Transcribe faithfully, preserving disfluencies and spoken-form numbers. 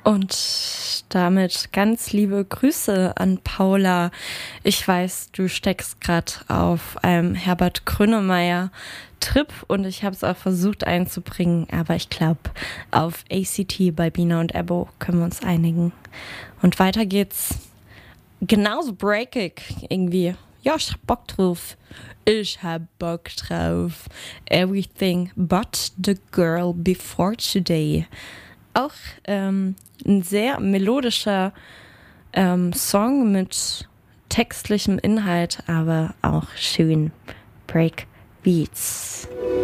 Und damit ganz liebe Grüße an Paula. Ich weiß, du steckst gerade auf einem Herbert Grönemeyer-Trip und ich habe es auch versucht einzubringen, aber ich glaube, auf A C T bei Bina und Ebo können wir uns einigen. Und weiter geht's. Genauso breakig irgendwie. Ja, ich hab Bock drauf. Ich hab Bock drauf. Everything but the girl before today. Auch ähm, ein sehr melodischer ähm, Song mit textlichem Inhalt, aber auch schön Breakbeats.